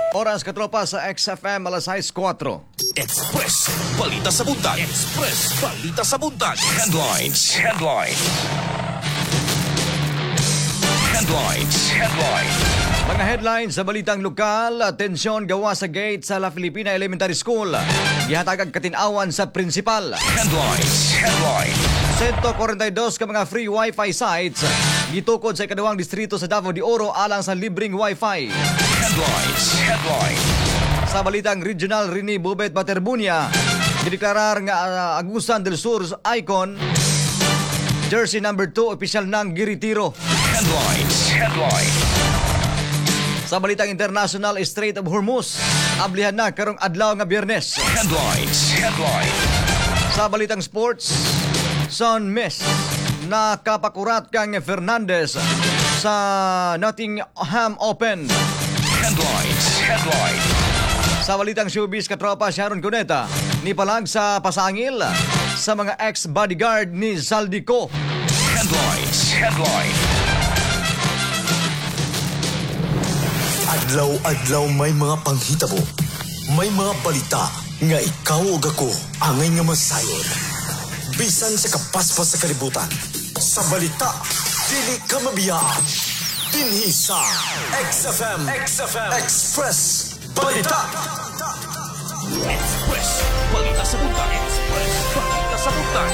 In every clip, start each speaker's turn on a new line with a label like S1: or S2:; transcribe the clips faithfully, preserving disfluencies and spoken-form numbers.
S1: Oras katropa sa X F M alas sais kwatro.
S2: Express, balita sa buntag. Express, balita sa buntag. Headlines. Headlines. Headlines. Headlines.
S1: Mga headlines sa balitang lokal, tensyon gawa sa gate sa La Filipina Elementary School. Gihatag ang katinawan sa principal.
S2: Headlines. Headlines.
S1: one hundred forty-two ka mga free wifi sites gitukod sa ikadawang distrito sa Davao de Oro alang sa libreng wifi.
S2: Headlines. Headlines.
S1: Sa balitang regional Rini Bubet Baterbunia, gideklarar nga uh, Agusan del Sur icon jersey number two opisyal nang giretiro.
S2: Headlines. Headlines.
S1: Sa balitang international, Strait of Hormuz ablihan na karong adlaw nga Biyernes.
S2: Headlines. Headlines.
S1: Sa balitang sports, Son Miss nakapakurat kang Fernandez sa Nottingham Open.
S2: Headlines. Headlines.
S1: Sa balitang showbiz katropa, Sharon Cuneta nipalag sa pasangil sa mga ex-bodyguard ni Zaldico.
S2: Headlines. Headlines.
S3: Adlaw-adlaw may mga panghitabo, may mga balita nga ikaw ug ako angay nga masayon. Bisan sa kapaspas sa kalibutan, sa balita dili ka mabiyaan. Dinhi sa X F M, X F M Express Balita.
S2: Express, balita sa buntag. Express, balita sa buntag.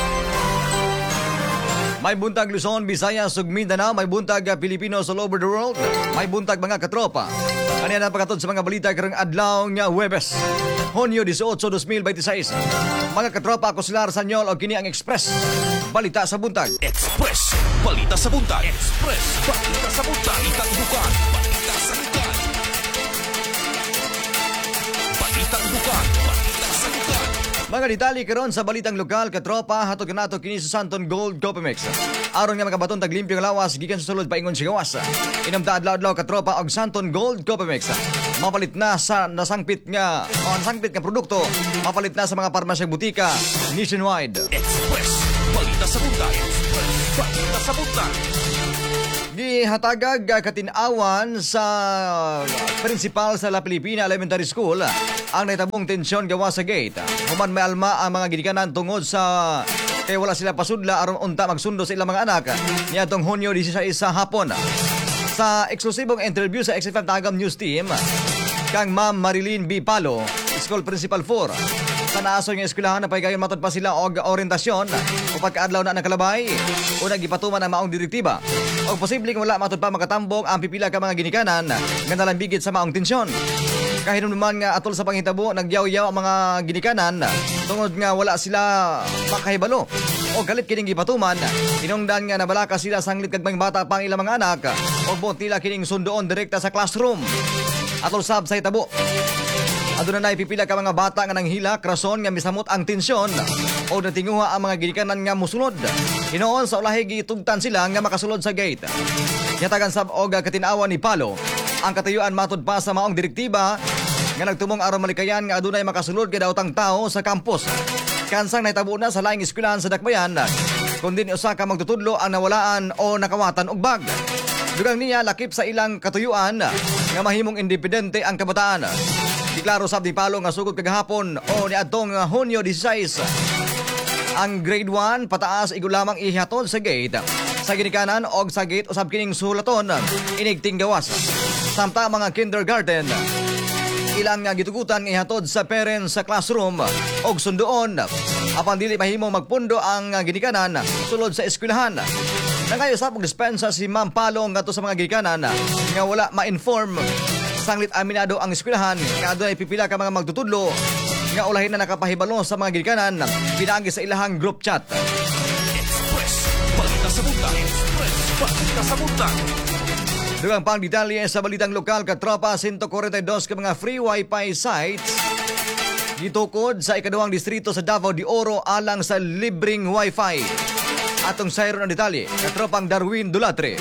S1: May buntag Luzon, Visayas, ug Mindanao. May buntag Pilipinos all over the world. May buntag mga katropa. Kaniya na pagkatod sa mga balita karong adlaw nga Huwebes, Hunyo eighteen, two thousand twenty-six. Mga katropa, ako sila Arsanyol o kini ang Express Balita sa Buntag.
S2: Express, balita sa buntag. Express, balita sa buntag. Itang bukan, balita sa bukan. Balitang bukan, balita sa bukan.
S1: Mga detalye karon sa balitang lokal katropa, hatod kanato kini sa Santon Gold Copamix. Aron nga makabaton tag limpyong lawas gikan sa sulod paingon sa gawas. Inom ta adlaw-adlaw katropa og Santon Gold Copamix. Mapalit na sa nasangpit nga o nasangpit nga produkto, mapalit na sa mga parmasyang butika nationwide.
S2: Express, balita sa buntag. Express, balita sa buntag.
S1: Gihatagag katinawan sa principal sa La Filipina Elementary School ang naitabong tensyon gawa sa gate. Human may alma ang mga ginikanan tungod sa kaya wala sila pasudla aron unta magsundo sa ilang mga anak niadtong Hunyo sixteen sa hapon. Sa eksklusibong interview sa X F M Tagam News Team kang Ma'am Marilyn B. Palo, School Principal four, sa naasoy nga eskwelahan na pagayon matod pa sila og orientasyon o pagkaadlaw na nakalabay o nagipatuman ang maong direktiba o posibleng wala matod pa makatambong ang pipila ka mga ginikanan nga nalambigit sa maong tensyon. Kahit naman nga atol sa panghitabo nagyaw-yaw ang mga ginikanan tungod nga wala sila makahibalo o galit kining gipatuman, tinungdan nga nabalaka sila sanglit kag mga bata pang ilang mga anak o buot nila kining sundoon direkta sa classroom. Atol sab sa hitabo, aduna na ipipila ka mga bata nga nanghila krason nga misamot ang tensyon o natinguha ang mga ginikanan nga musulod. Hinoon sa ulahi gitugtan sila nga makasulod sa gate. Yatagan sab og katinawan ni Palo ang katayuan matod pa sa maong direktiba nga nagtumong aron malikayan nga adunay makasulod kay daotang tao sa campus. Kansang nahitabo na sa laing eskwelahan sa Dakbayan kundi ni usa ka magtutudlo ang nawalaan o nakawatan og bag. Dugang niya lakip sa ilang katuyuan nga mahimong independente ang kabataan. Diklaro sab ni Palo nga sugod kagahapon o niadtong Hunyo sixteen ang grade one pataas igo lamang ihatod sa gate sa ginikanan og sa gate usab kining sulaton inigting gawas. Samtang mga kindergarten ilang nga gitugutan nga ihatod sa parents sa classroom og sunduon apan dili mahimong magpundo ang ginikanan sulod sa eskwelahan. Nangayo sa pagdispensa si Ma'am Palo ngadto sa mga ginikanan nga wala ma-inform sanglit aminado ang eskwelahan nga adunay pipila ka mga magtutudlo nga ulahin na nakapahibalo sa mga ginikanan pinaagi sa ilahang group chat.
S2: Express, balita sa buntag. Express, balita sa buntag.
S1: Dugang pang detalye sa balitang lokal katropa, one hundred forty-two ka mga free wifi sites gitukod sa ikadawang distrito sa Davao de Oro alang sa libreng wifi. Atong sayro ng detalye, katropang Darwin Dulatre.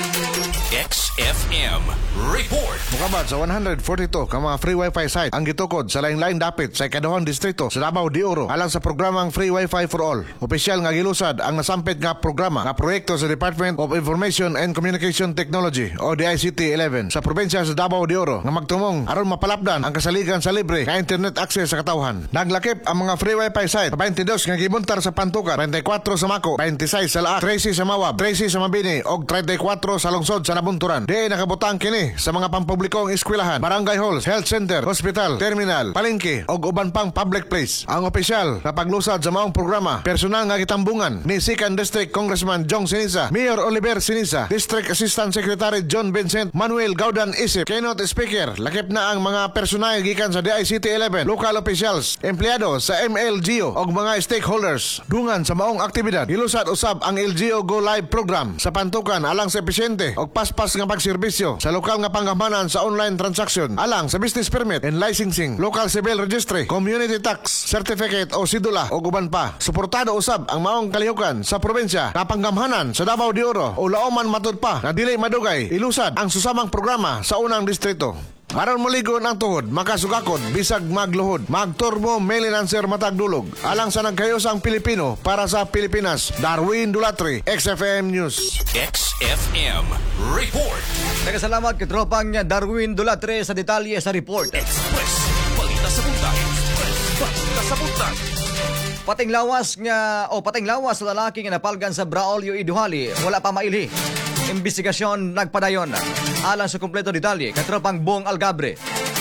S2: X F M Report.
S4: Mukabat sa one forty-two ka mga free wifi site ang gitukod sa lain-lain dapit sa ikaduhang distrito sa Davao de Oro alang sa programang Free Wi-Fi for All. Opisyal nga gilusad ang nasampit nga programa nga proyekto sa Department of Information and Communication Technology o D I C T eleven sa probinsya sa Davao de Oro nga magtumong aron mapalapdan ang kasaligan sa libre nga internet access sa katawhan. Naglakip ang mga free wifi site twenty-two nga gibuntar sa Pantukan, twenty-four sa Mako, twenty-six sa Laak, thirty sa Mawab, thirty sa Mabini ug thirty-four sa lungsod sa Nabunturan. Di nakabutang kini sa mga pampublikong eskwelahan, barangay halls, health center, hospital, terminal, palengke ug uban pang public place. Ang opisyal na paglusad sa maong programa, personal nga gitambungan ni second District Congressman Jong Sinisa, Mayor Oliver Sinisa, District Assistant Secretary John Vincent Manuel Gaudan Isip, Keynote Speaker, lakip na ang mga personal gikan sa D I C T eleven, local officials, empleyado sa M L G O ug mga stakeholders. Dungan sa maong aktibidad, gilusad usab ang L G O Go Live program sa Pantukan alang sa epesyente ug paspas nga pagserbisyo sa lokal nga panggamanan sa online transaction alang sa business permit and licensing, local civil registry, community tax certificate o sidula o uban pa. Suportado usab ang maong kalihukan sa probensya nga panggamhanan sa Davao de Oro o lauman matud pa na dili madugay ilusad ang susamang programa sa unang distrito. Aron moligon ang tuhod, makasugakod, bisag magluhod, magturbo, melinanser matag dulog. Alang sa nagkayosang Pilipino para sa Pilipinas, Darwin Dulatre, X F M News.
S2: X F M Report.
S1: Nagkasalamat katropang Darwin Dulatre sa detalye sa report.
S2: Express Balita sa Buntag. Express Balita sa Buntag.
S1: Pating lawas nga o pating lawas sa lalaki nga napalgan sa Braulio Iduhali, wala pa mailhi. Investigasyon nagpadayon. Alang sa kumpleto detalye, katropang Bong Algabre.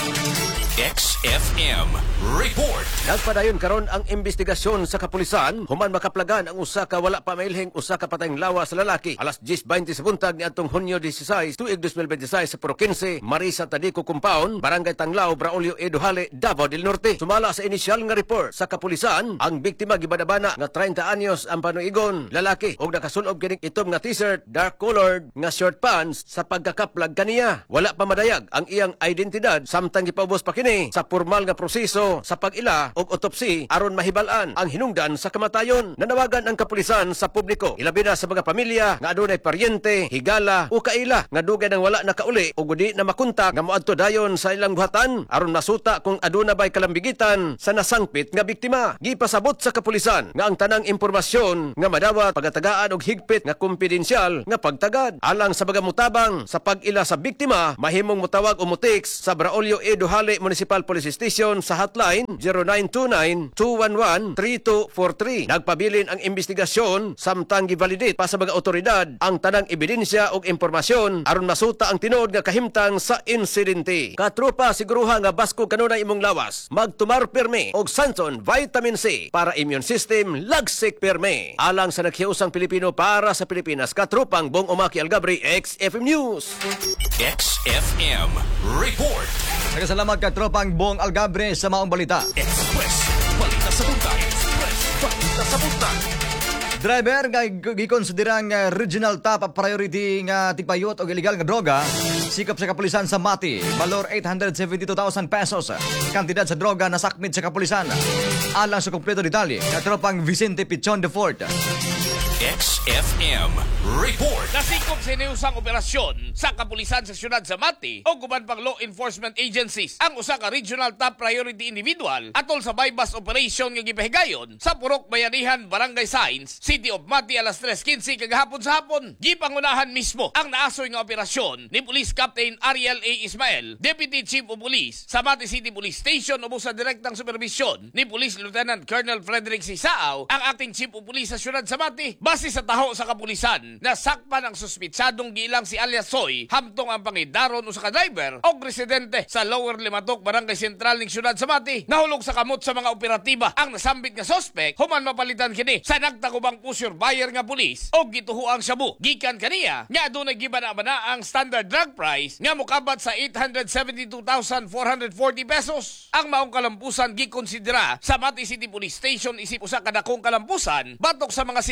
S2: X F M Report.
S5: Nagpadayon karon ang investigasyon sa kapulisan human makaplagan ang usa ka wala pa mailhing usa ka patayng lawas sa lalaki. Alas ten twenty sa buntag niadtong Hunyo sixteen, tuig twenty twenty-six sa Puro quince, Marisa Tadico Compound, Barangay Tanglao, Braulio Iduhali, Davao del Norte. Sumala sa inisyal nga report sa kapulisan, ang biktima gibadabana nga thirty anyos ang panuigon, lalaki ug nakasulob kining itom nga t-shirt, dark colored nga short pants sa pagkakaplag kaniya. Wala pa madayag ang iyang identidad samtang gipaubos pa kini sa formal nga proseso sa pag-ila og autopsy aron mahibalan ang hinungdan sa kamatayon. Nanawagan ang kapulisan sa publiko, ilabi na sa mga pamilya nga adunay paryente, higala o kaila nga dugay nang wala nakauli o gudi na makuntak nga moadto dayon sa ilang buhatan aron masuta kung aduna bay kalambigitan sa nasangpit nga biktima. Gipasabot sa kapulisan nga ang tanang impormasyon nga madawat pagatagaan og higpit nga kumpidensyal nga pagtagad alang sa mga mutabang sa pag-ila sa biktima, mahimong mutawag o mutix sa Braulio Iduhali Municipal Police Station sa hotline zero nine two nine, two one one, three two four three. Nagpabilin ang investigasyon samtang givalidate pa sa mga otoridad ang tanang ebidensya ug impormasyon aron masuta ang tinuod nga kahimtang sa insidente. Katropa, siguruha nga basko kanunay imong lawas, magtumar perme og Sanson Vitamin C para immune system lagsik perme. Alang sa naghiusang Pilipino para sa Pilipinas, katropang Bong Umaki Algabre, X F M News.
S2: X F M Report.
S1: Nagkasalamat katropang Bong Algabre sa maong balita.
S2: Express Balita sa Buntag. Express Balita sa Buntag.
S1: Driver nga gikonsiderang uh, regional top priority nga tigpayot o illegal nga droga, sikap sa kapulisan sa Mati, valor eight hundred seventy-two thousand pesos. Kantidad sa droga nasakmit sa kapulisan. Alang sa kumpleto detalye, katropang Vicente Pichon de Fort.
S2: X F M Report.
S6: Nasikop sa iniusang operasyon sa kapulisan sa siyudad sa Mati o guban pang law enforcement agencies ang usa ka regional top priority individual atol sa bypass operation nga gipahigayon sa Purok Bayanihan, Barangay Science, City of Mati alas tres quince kagahapon sa hapon. Gipangunahan mismo ang naasoy nga operasyon ni Police Captain Ariel A. Ismael, Deputy Chief of Police sa Mati City Police Station o sa direktang supervisyon ni Police Lieutenant Colonel Frederick Sisao, ang acting Chief of Police sa siyudad sa Mati. Base sa taho sa kapulisan, nasakpan ang suspitsadong gilang si alias Soy hamtong ang pangidaron o sa ka-driver o residente sa Lower Limatok, Barangay Sentral ng siyudad sa Mati. Nahulog sa kamot sa mga operatiba ang nasambit nga suspect human mapalitan kini sa nagtakubang pusher buyer nga pulis o gituhuang shabu. Gikan kaniya nga adunay gibana-bana ang standard drug price nga mokabat sa eight hundred seventy-two thousand four hundred forty pesos. Ang maong kalampusan gikonsidera sa Mati City Police Station isip usa ka dakong kalampusan batok sa mga sindikato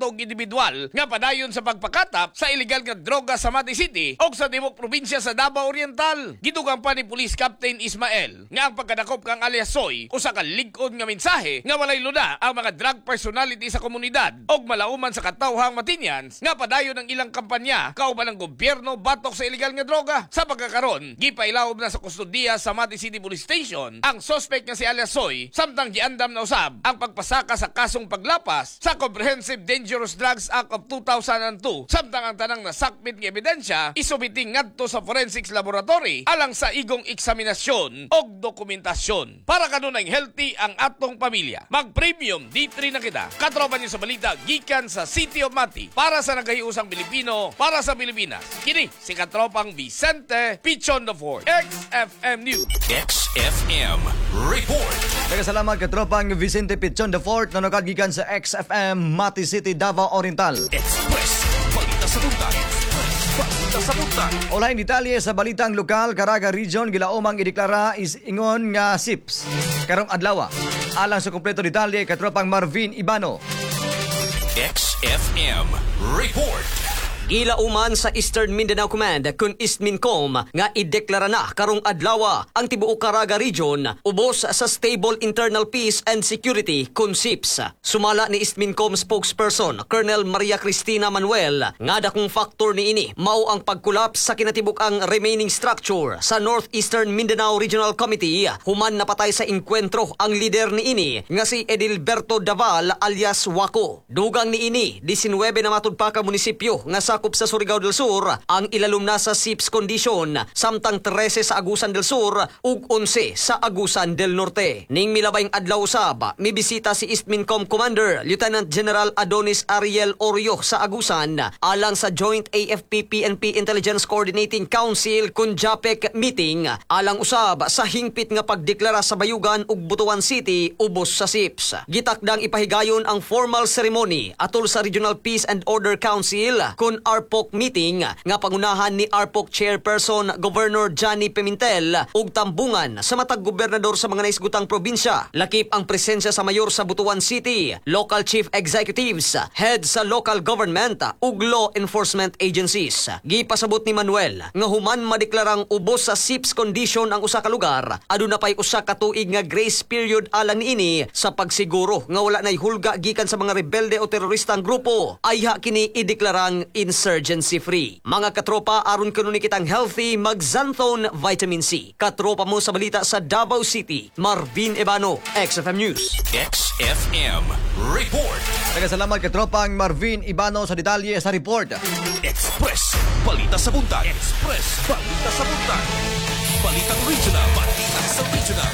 S6: natong individual nga padayon sa pagpakatap sa illegal nga droga sa Mati City o sa Timog Probinsya sa Davao Oriental. Gidugang pa ni Police Captain Ismael nga ang pagkadakop kang alias Soy usa ka lig-on nga mensahe nga walay luna ang mga drug personality sa komunidad og malauman sa katawhang Matinians nga padayon ang ilang kampanya kauban ng gobyerno batok sa illegal nga droga. Sa pagkakaron, gipailawom na sa kustodiya sa Mati City Police Station ang suspect nga si alias Soy samtang giandam na usab ang pagpasaka sa kasong paglapas sa Comprehensive Dangerous Drugs Act of two thousand two samtang ang tanang nasakmit nga ebidensya isubiting ngadto sa forensics laboratory alang sa igong eksaminasyon og dokumentasyon para kanunay healthy ang atong pamilya. Mag-premium D three na kita. Katropa niyo sa balita gikan sa City of Mati para sa nagahiusang Pilipino para sa Pilipinas. Kini si katropang Vicente Pichon the Fourth, X F M News.
S2: X F M Report.
S1: Nagkasalamat katropang Vicente Pichon the Fourth na nakagikan sa X F M Mati City, Davao Oriental.
S2: Express Balita sa Buntan. Express Balita sa Buntan.
S1: Olaing detalye sa balitang lokal, Caraga Region gilaomang ideklara is ingon nga S I P S karong adlaw. Alang sa kompleto detalye katropang Marvin Ibano.
S2: X F M Report.
S7: Gilauman sa Eastern Mindanao Command kun Istmincom nga ideklara na karong adlaw ang tibuok Caraga Region ubos sa Stable Internal Peace and Security kun S I P S. Sumala ni Istmincom spokesperson Colonel Maria Cristina Manuel nga dakong factor ni ini mao ang pagkulaps sa kinatibuk-ang remaining structure sa Northeastern Mindanao Regional Committee human napatay sa inkwentro ang leader ni ini nga si Edilberto Daval alias Waco. Dugang ni ini nineteen na matud pa ka munisipyo nga sa sa Surigao del Sur ang ilalum na sa S I P S condition samtang thirteen sa Agusan del Sur ug eleven sa Agusan del Norte. Ning milabayng adlaw usab mibisita si Istmincom Commander Lieutenant General Adonis Ariel Orio sa Agusan alang sa Joint A F P P N P Intelligence Coordinating Council kun J A P E C meeting alang usab sa hingpit nga pagdeklara sa Bayugan ug Butuan City ubos sa S I P S. Gitakdang ipahigayon ang formal ceremony atol sa Regional Peace and Order Council kun R P O C meeting nga pangunahan ni R P O C Chairperson Governor Johnny Pimentel ug tambungan sa matag gobernador sa mga naisgutang probinsya. Lakip ang presensya sa mayor sa Butuan City, local chief executives, head sa local government ug law enforcement agencies. Gipasabot ni Manuel nga human madeklarang ubos sa S I P S condition ang usa ka lugar, aduna pay usa ka tuig nga grace period alang niini sa pagsiguro nga wala nay hulga gikan sa mga rebelde o teroristang grupo. Ayha kini ideklarang insurgency free. Mga katropa, aron kanuni kitang healthy, mag Xanthone Vitamin C. Katropa mo sa balita sa Davao City, Marvin Ibano, X F M News.
S2: X F M Report.
S1: Nagkasalamat katropang Marvin Ibano sa detalye sa report.
S2: Express Balita sa Buntan. Express Balita sa Buntan. Balitang regional, balita sa regional.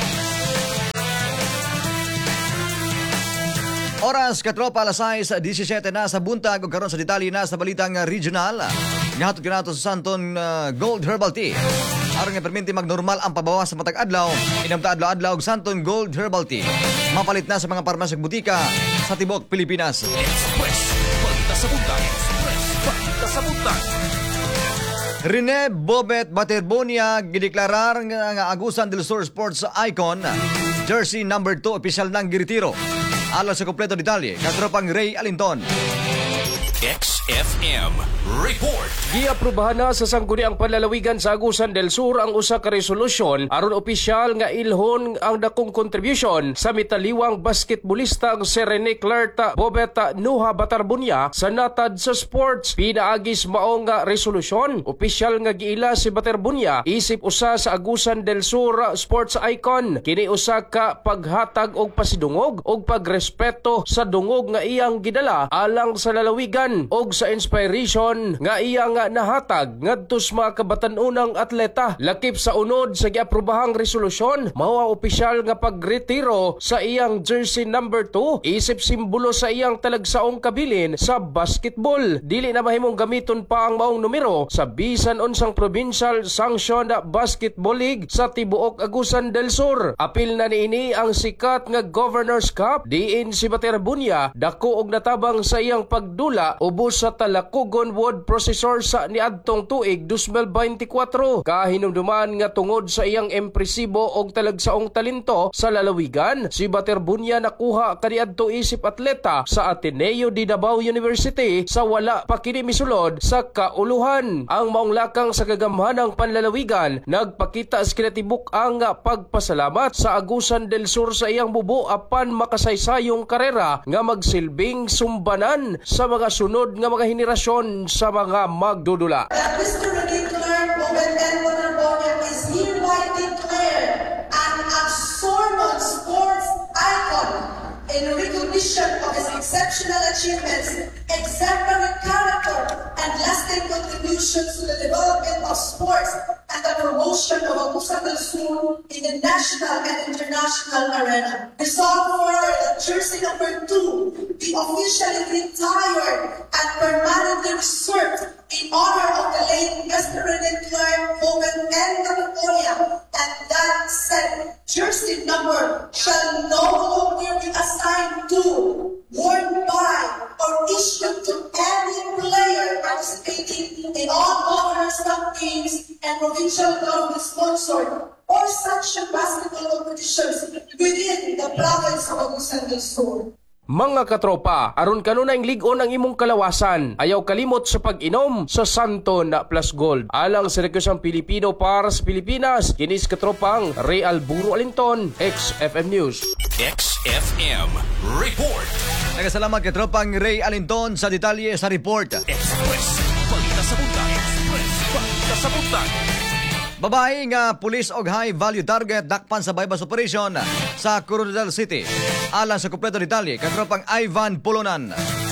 S1: Oras katropa alas sais seventeen na sa buntag ug karon sa detalye na sa balitang regional. Nihatod kanato sa Santon uh, Gold Herbal Tea. Aron nga perminti magnormal ang pabawas sa matag adlaw, inamta adlaw-adlaw og Santon Gold Herbal Tea. Mapalit na sa mga parmasya ug butika sa tibuok Pilipinas.
S2: Express Balita sa Buntan. Express Balita sa Buntan.
S1: Rene Bobet Baterbonia gideklarar nga, nga Agusan del Sur Sports Icon. Jersey number two opisyal nang giretiro. Alang sa kompleto detalye, katropang Ray Alinton.
S2: X F M Report.
S8: Giaprubahan na sa sangguniang panlalawigan sa Agusan del Sur ang usa ka resolusyon aron opisyal nga ilhon ang dakong contribution sa mitaliwang basketbolista si Rene Clerta Bobeta Nuha Batarbunya sa natad sa sports. Pinaagis mao nga resolusyon, opisyal nga giila si Batarbunya isip usa sa Agusan del Sur sports icon. Kini usa ka paghatag og pasidungog og pagrespeto sa dungog nga iyang gidala alang sa lalawigan og sa inspiration nga iyang nahatag ngadto sa mga kabatan-unang atleta. Lakip sa unod sa giaprobahang resolusyon, mao ang opisyal nga pagretiro sa iyang jersey number two isip simbolo sa iyang talagsaong kabilin sa basketball. Dili na mahimong gamiton pa ang maong numero sa bisan unsang provincial sanctioned basketball league sa tibuok Agusan del Sur. Apil na niini ang sikat nga Governor's Cup diin si Baterbunya dako og natabang sa iyang pagdula ubos sa sa Talakugon Wood Processor sa niadtong tuig twenty twenty-four. Kahinumduman nga tungod sa iyang impresibo og talagsaong talento sa lalawigan, si Baterbunya nakuha kaniadto isip atleta sa Ateneo de Davao University sa wala pa kini misulod sa kauluhan. Ang maong lakang sa kagamhanang panlalawigan nagpakita sa kinatibuk ang pagpasalamat sa Agusan del Sur sa iyang bubo apan makasaysayong karera nga magsilbing sumbanan sa mga sunod nga mga henerasyon sa mga magdudula.
S9: That Mister René Clark Bobet N. Waterbonia is hereby declared an absorbent sports icon in recognition of his exceptional achievements, exemplary character, and lasting contributions to the development of sports and the promotion of Agusan del Sur in the national and international arena. Resolved further that jersey number two be officially retired and permanently reserved in honor of the late Mister René Clark Bobet N. Waterbonia, and that said jersey number shall no longer be assigned to, worn by, or issued to any player participating in all governors' cup games and provincial government sponsored or sanctioned basketball competitions within the province of Agusan del Sur.
S8: Mga katropa, aron kanunay ligon ang imong kalawasan. Ayaw kalimot sa pag-inom sa Santo na Plus Gold. Alang sa Negosyong Pilipino para sa Pilipinas, kinis katropang Ray Alburo Alinton, X F M News.
S2: X F M Report.
S1: Nagasalamat katropang Ray Alinton sa detalye sa report.
S2: Express Balita sa Buntag. Express Balita sa Buntag.
S1: Babae nga pulis og high value target dakpan sa bypass operation sa Coronadal City. Alang sa kompleto detalye, katropang Ivan Polonan.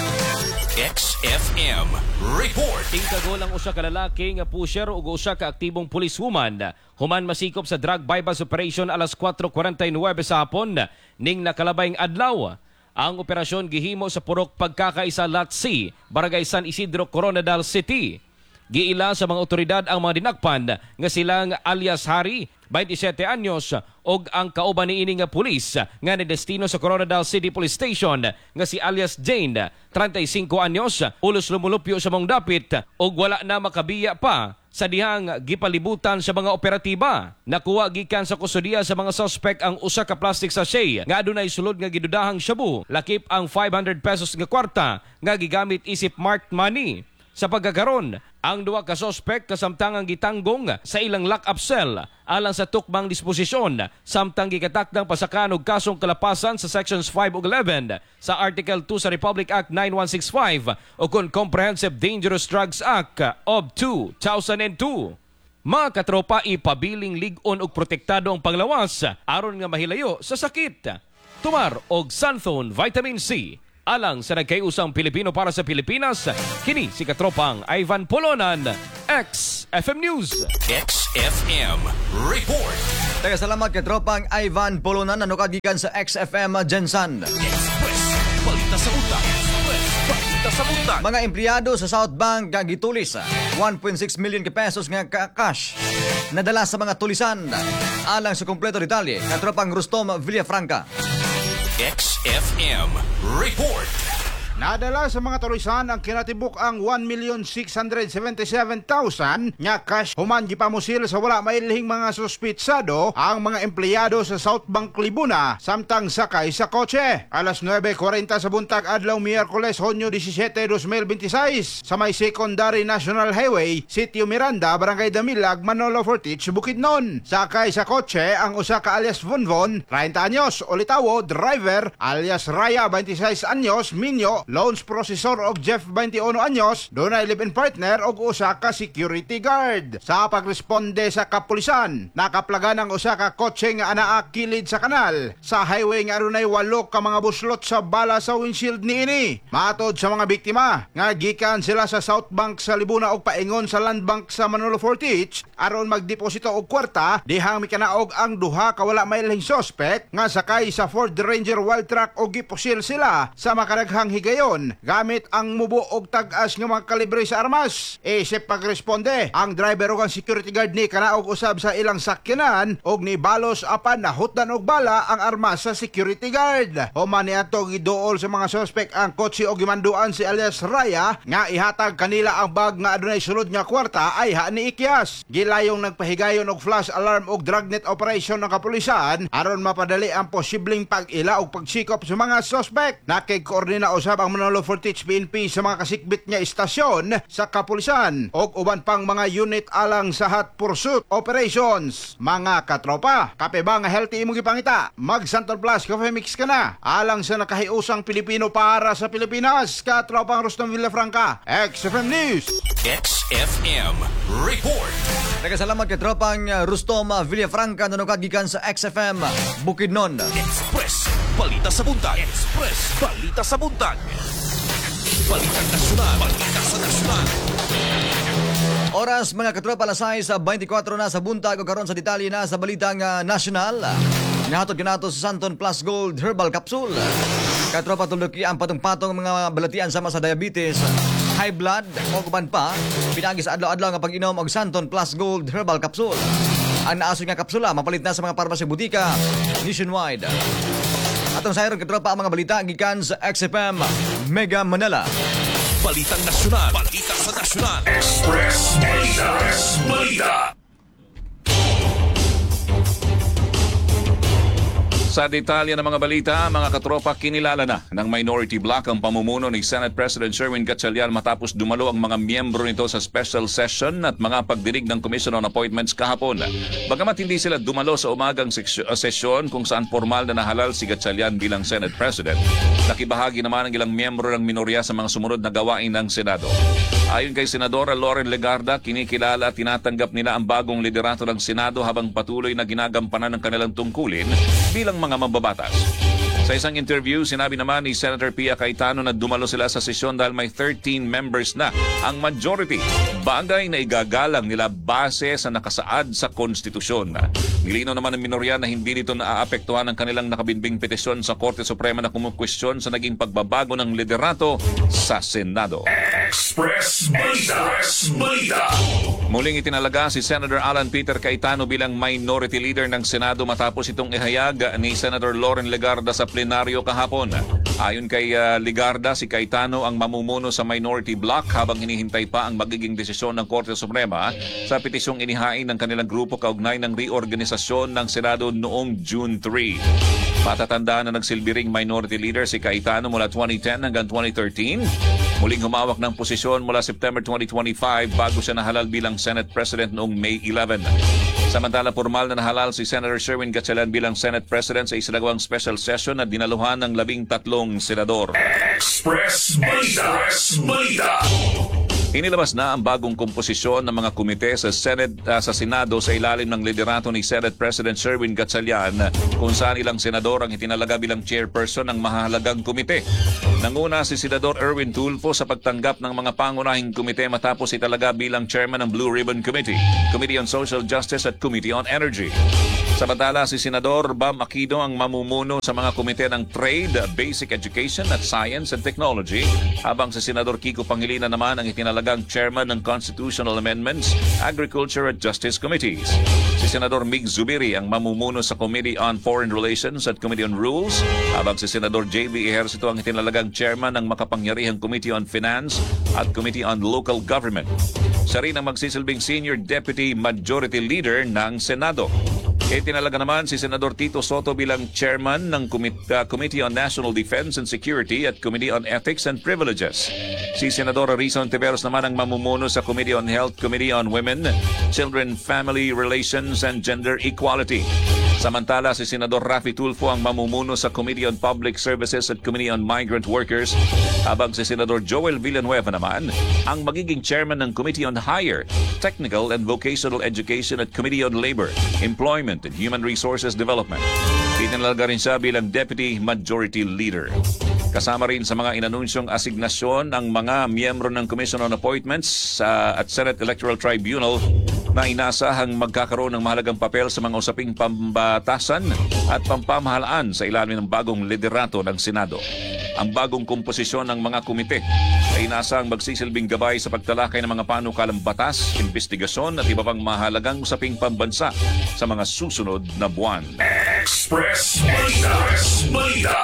S2: X F M Report.
S10: Tingkagol ang usa ka lalaki nga pusher ug usa ka aktibong policewoman human masikop sa drug bypass operation alas four forty-nine sa hapon ning nakalabayng adlaw. Ang operasyon gihimo sa purok pagkakaisa Lot C, Barangay San Isidro, Coronadal City. Giila sa mga otoridad ang mga dinakpan nga silang alias Hari, twenty-seven anyos, og ang kauban niini nga pulis nga nidestino sa Coronadal City Police Station nga si alias Jane, thirty-five anyos, ulos lumulupyo sa mong dapit og wala na makabiya pa sa dihang gipalibutan sa mga operatiba. Nakuha gikan sa kustudiya sa mga suspect ang usa ka plastic sachet nga adunay sulod nga gidudahang shabu, lakip ang five hundred pesos nga kwarta nga gigamit isip marked money. Sa pagkakaron, ang duwa ka suspect kasamtangang gitanggong sa ilang lock-up cell alang sa tukmang disposisyon, samtang gikatakdang pasakan og kasong kalapasan sa sections five ug eleven sa Article two sa Republic Act nine one six five o kun Comprehensive Dangerous Drugs Act of two thousand two. Mga katropa, ipabiling ligon og protektado ang panglawas aron nga mahilayo sa sakit. Tumar og Santhone Vitamin C. Alang sa nagkaiusang Pilipino para sa Pilipinas, kini si katropang Ivan Polonan, X F M News.
S2: X F M Report.
S1: Taga salamat katropang Ivan Polonan na gikan sa X F M Jensan.
S2: Express Balita sa Buntag. Express Balita sa Buntag.
S1: Mga empleyado sa South Bank nga gitulis one point six million ka pesos nga cash nadala sa mga tulisan. Alang sa kompleto detalye, katropang Rustom Villafranca.
S2: X F M Report.
S11: Nadala sa mga tulisan ang kinatibuk ang one million six hundred seventy-seven thousand nga cash human gipamusil sa wala mailhing mga suspitsado ang mga empleyado sa South Bank Libuna samtang sakay sa kotse. Alas nine forty sa buntag adlaw Miyerkules Hunyo seventeen, twenty twenty-six sa may Secondary National Highway, Sitio Miranda, Barangay Damilag, Manolo Fortich, Bukidnon. Sakay sa kotse ang usa ka alias Vonvon, thirty anyos, Olitawo, driver alias Raya, twenty-six anyos, Minyo, loans processor og Jeff, twenty-one anyos, dunay live-in partner og usa ka security guard. Sa pagresponde sa kapulisan, nakaplagan ang usa ka kotse nga anaa kilid sa kanal sa highway nga adunay walo ka mga buslot sa bala sa windshield niini. Matod sa mga biktima nga gikan sila sa South Bank sa Libuna og paingon sa Land Bank sa Manolo Fortich aron magdeposito og kwarta, dihang mikanaog ang duha ka wala mailhing suspect nga sakay sa Ford Ranger wild truck og gipusil sila sa makadaghang higay gipahigayon gamit ang mubo og tag-as nga mga kalibre sa armas. Isip pagresponde, ang driver ug ang security guard ni kanaog usab sa ilang sakyanan og ni balos apan nahutdan og bala ang armas sa security guard. Human niadto giduol sa mga suspect ang kotse og gimanduan si alias Raya nga ihatag kanila ang bag nga adunay sulod nga kwarta ay ha ni Ikyas. Gilayong nagpahigayon og flash alarm og dragnet operation ng kapulisan aron mapadali ang posibleng pag-ila og pagsikop sa mga suspect. Nakig-koordina usab ang Manolo Fortich P N P sa mga kasikbit nga istasyon sa kapulisan og uban pang mga unit alang sa hot pursuit operations. Mga katropa, kape ba nga healthy imong gipangita? Mag Santon Plus Cafe Mix ka na. Alang sa nakahiusang Pilipino para sa Pilipinas, katropang Rustom Villafranca, X F M News.
S2: X F M Report.
S1: Nagkasalamat kay tropang uh, Rustom Villafranca na nukadgikan sa X F M Bukidnon.
S2: Express Balita sa Buntag. Express Balita sa Buntag. Balitang nasyonal. Balita sa nasyonal.
S1: Oras mga katropa lasay sa twenty-four na sa buntag o karon sa detalye na sa balitang uh, nasyonal. Nahatod kanato sa Santon Plus Gold Herbal Capsule. Katropa tuluki ang patong-patong mga balatian sama sa diabetes, high blood o kuban pa. Pinagi sa adlaw-adlaw nga pag-inom og Santon Plus Gold Herbal Capsule. Ang naasod nga kapsula mapalit na sa mga parmasy butika nationwide. Atong sayron katropa ang mga balita gikan sa X F M Mega Manila.
S2: Balitang nasyonal. Balita sa nasyonal. Express Balita. Express Balita. Sa detalye ng mga balita, mga katropa, kinilala na ng minority bloc ang pamumuno ni Senate President Sherwin Gatchalian matapos dumalo ang mga miyembro nito sa special session at mga pagdinig ng Commission on Appointments kahapon. Bagamat hindi sila dumalo sa umagang sesyon kung saan formal na nahalal si Gatchalian bilang Senate President, nakibahagi naman ang ilang miyembro ng minorya sa mga sumunod na gawain ng Senado. Ayon kay Senadora Loren Legarda, kinikilala at tinatanggap nila ang bagong liderato ng Senado habang patuloy na ginagampanan ng kanilang tungkulin bilang mga mambabatas. Sa isang interview, sinabi naman ni Senator Pia Cayetano na dumalo sila sa sesyon dahil may thirteen members na ang majority, bagay na igagalang nila base sa nakasaad sa konstitusyon. Nilinaw naman ng minorya na hindi nito naaapektuhan ang kanilang nakabinbing petisyon sa Korte Suprema na kumukwestiyon sa naging pagbabago ng liderato sa Senado.
S12: Express Balita. Express Balita.
S2: Muling itinalaga si Senator Alan Peter Cayetano bilang minority leader ng Senado matapos itong ihayag ni Senator Loren Legarda sa plenaryo kahapon. Ayon kay uh, Legarda, si Cayetano ang mamumuno sa minority bloc habang hinihintay pa ang magiging desisyon ng Korte Suprema sa petisyong inihain ng kanilang grupo kaugnay ng reorganisasyon ng Senado noong June third. Matatandaan na nagsilbi ring minority leader si Cayetano mula twenty ten hanggang twenty thirteen. Muling humawak ng posisyon mula September twenty twenty-five bago siya nahalal bilang Senate President noong May eleventh. Samantala, formal na nahalal si Senator Sherwin Gatchalian bilang Senate President sa isinagawang special session na dinaluhan ng labing tatlong senador.
S12: Express Balita. Express Balita.
S2: Inilabas na ang bagong komposisyon ng mga komite sa Senate uh, sa Senado sa ilalim ng liderato ni Senate President Sherwin Gatchalian kung saan ilang senador ang itinalaga bilang chairperson ng mahalagang komite. Nanguna si Senador Erwin Tulfo sa pagtanggap ng mga pangunahing komite matapos italaga bilang chairman ng Blue Ribbon Committee, Committee on Social Justice at Committee on Energy. Samantala, si Senador Bam Aquino ang mamumuno sa mga komite ng Trade, Basic Education at Science and Technology, habang si Senador Kiko Pangilinan naman ang itinalagang chairman ng Constitutional Amendments, Agriculture at Justice Committees. Si Senador Mig Zubiri ang mamumuno sa Committee on Foreign Relations at Committee on Rules, habang si Senador J B Ejercito ang itinalagang chairman ng makapangyarihang Committee on Finance at Committee on Local Government. Siya rin ang magsisilbing Senior Deputy Majority Leader ng Senado. Itinalaga naman si Senador Tito Soto bilang chairman ng uh, Committee on National Defense and Security at Committee on Ethics and Privileges. Si Senador Rison Tiveros naman ang mamumuno sa Committee on Health, Committee on Women, Children, Family Relations and Gender Equality. Samantala, si Senador Raffy Tulfo ang mamumuno sa Committee on Public Services at Committee on Migrant Workers, habang si Senador Joel Villanueva naman ang magiging chairman ng Committee on Higher, Technical and Vocational Education at Committee on Labor, Employment and Human Resources Development. Itinalaga rin siya bilang Deputy Majority Leader. Kasama rin sa mga inanunsyong asignasyon ang mga miyembro ng Commission on Appointments uh, at Senate Electoral Tribunal na inaasahang magkakaroon ng mahalagang papel sa mga usaping pambatasan at pampamahalaan sa ilalim ng bagong liderato ng Senado. ang bagong komposisyon ng mga komite ay inasang magsisilbing gabay sa pagtalakay ng mga panukalang batas, investigasyon at iba pang mahalagang usaping pambansa sa mga susunod na buwan.
S12: Express Balita. Express Balita.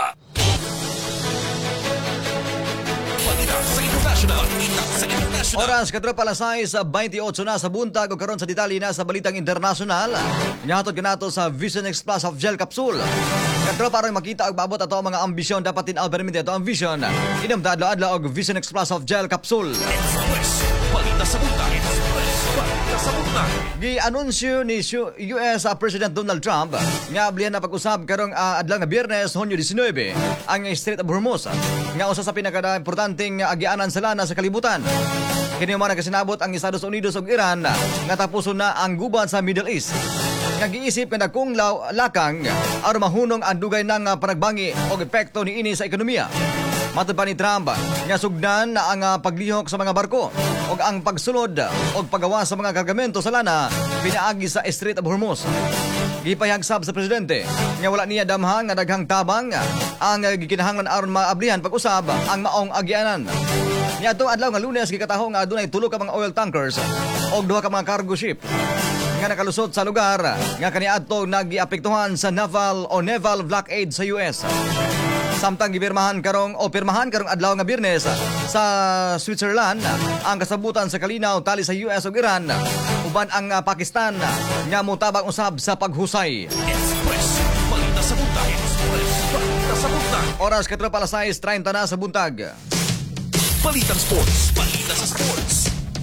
S12: Balita sa international. Balita sa international.
S1: Oras katropa alas sais sa twenty-eight na sa buntag o karon sa detalye na sa balitang internasyonal. Inyahatod ka nato sa Vision X Plus of Gel Capsule. Katropa aron makita og maabot ato ang mga ambisyon dapat tin-aw permit ato ang vision. Inom adlaw-adlaw og Vision X Plus of Gel Capsule.
S12: Express Balita sa buntag. Express Balita sa buntag.
S1: Gi-anunsyo ni U S President Donald Trump nga ablihan na pag-usab karong uh, adlaw nga Biyernes, Hunyo nineteen, ang Strait of Hormuz nga usa sa pinaka-importanteng agianan sa lana sa kalibutan. Kini man nagasinabot ang Estados Unidos ug Iran nga tapuson na ang guban sa Middle East. Nga giisip nga dakong law lakang aron mahunong ang dugay nang panagbangi og epekto niini sa ekonomiya. Matod pa ni Trump nga sugdan na ang uh, paglihok sa mga barko ug ang pagsulod ug paggawa sa mga kargamento sa lana pinaagi sa Strait of Hormuz. Gipayagsab sa presidente nga wala niya damhang nga daghang tabang ang uh, gikinahanglan aron maablihan pag-usab ang maong agianan. Niadtong adlaw nga Lunes gikataho nga adunay tulo ka mga oil tankers ug duha ka mga cargo ship nga nakalusot sa lugar nga kaniadto nagiapektuhan sa naval o naval blockade sa U S. Samtang gipirmahan karong o pirmahan karong adlaw nga Biyernes sa Switzerland ang kasabutan sa kalinaw tali sa U S ug Iran uban ang uh, Pakistan nga motabang usab sa paghusay.
S12: Express Balita sa buntag. Express Balita sa buntag.
S1: Oras katropa alas sais thirty na sa buntag.
S12: Balitang Sports. Balita sa Sports.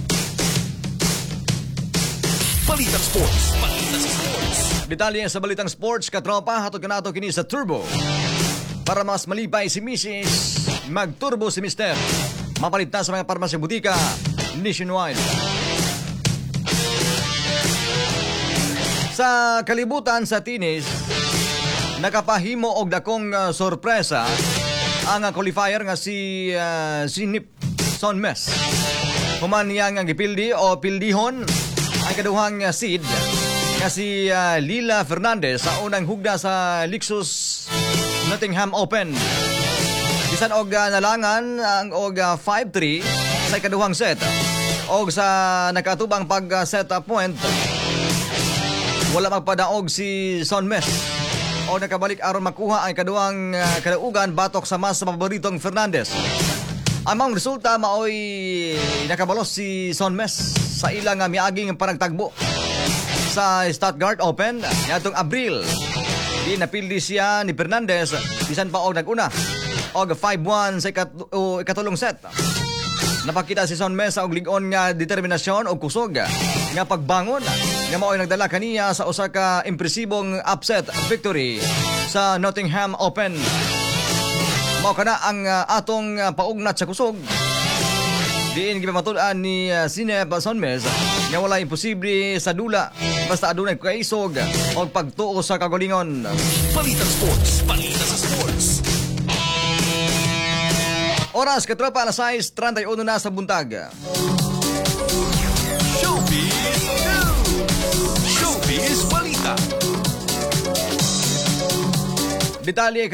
S12: Balitang Sports. Balita sa Sports.
S1: Detalye sa Balitang Sports katropa hatod kanato kini sa Turbo. Para mas malipay si Missus Mag-turbo si Mister Mapalit na sa mga parmasya butika nationwide. Sa kalibutan sa tinis, nakapahimo og dakong uh, sorpresa ang uh, qualifier nga si uh, si Nip Sonmes. Human niya nga gipildi o pildihon ang kaduhang uh, seed nga si uh, Lila Fernandez sa unang hugda sa Lexus Nottingham Open. Bisan og uh, nalangan ang og uh, five three sa ikaduhang set. Og sa nakatubang pag uh, set up point, wala magpadaog si Sonmes. O nakabalik aron makuha ang ikaduhang uh, kadaugan batok sa mas paboritong Fernandez. Amang resulta maoy nakabalos si Sonmes sa ilang uh, miaging panagtagbo sa Stuttgart Open niadtong Abril. Di napildi siya ni Fernandez bisan pa og naguna og five one sa ikat o, ikatulong set. Napakita si Sonmes sa og lig-on nga determinasyon og kusog nga pagbangon nga mao'y nagdala kaniya sa usa ka impresibong upset victory sa Nottingham Open. Mao kana ang uh, atong uh, paugnat sa kusog. Diin gipamatudan ni uh, Sinep Sonmes nga wala imposible sa dula basta adunay kaisog o pagtuo sa kagalingon.
S12: Balitang Sports. Balita sa Sports.
S1: Oras katropa alas sais thirty-one na sa buntag.
S12: Showbiz News. Showbiz Balita.
S1: Detalye